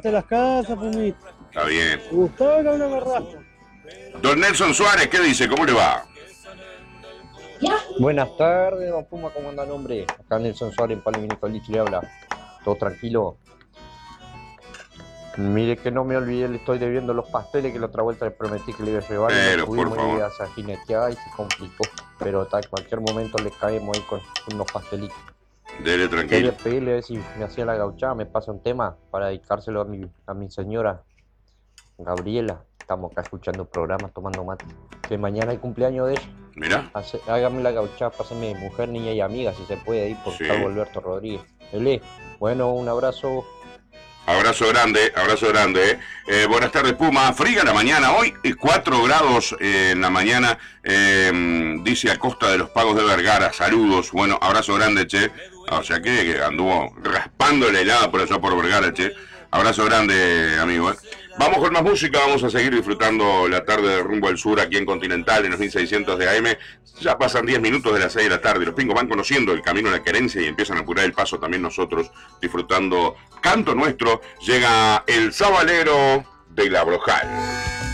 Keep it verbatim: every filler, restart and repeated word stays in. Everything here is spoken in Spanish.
frente a las casas, Pumita. Está bien. Me gustaba que una barrasca. Don Nelson Suárez, ¿qué dice? ¿Cómo le va? Buenas tardes, don Puma, ¿cómo anda, hombre? Acá Nelson Suárez en Palomino Coliche le habla. ¿Todo tranquilo? Mire que no me olvidé, le estoy debiendo los pasteles que la otra vuelta le prometí que le iba a llevar. Pero, y no pudimos por favor. ir a esa jineteada y se complicó. Pero hasta en cualquier momento le caemos ahí con unos pastelitos. Dele Quería tranquilo. pedirle a ver si me hacía la gauchada, me pasa un tema para dedicárselo a mi, a mi señora Gabriela. Estamos acá escuchando programas, tomando mate. Que mañana hay cumpleaños de ella. Mirá. Hace, hágame la gauchada, pásame mujer, niña y amiga, si se puede, ir por Sí. Carlos Alberto Rodríguez. Ele, bueno, un abrazo. Abrazo grande, abrazo grande. Eh. Eh, buenas tardes, Puma. Fría la mañana hoy, cuatro grados eh, en la mañana, eh, dice a costa de los Pagos de Vergara. Saludos, bueno, abrazo grande, che. O sea que, que anduvo raspando la helada por allá por Vergara, che. Abrazo grande, amigo. Eh. Vamos con más música, vamos a seguir disfrutando la tarde de Rumbo al Sur aquí en Continental, en los mil seiscientos de A M. Ya pasan diez minutos de las seis de la tarde. Los pingos van conociendo el camino de la querencia y empiezan a apurar el paso también nosotros, disfrutando Canto Nuestro. Llega el Sabalero de la Brojal.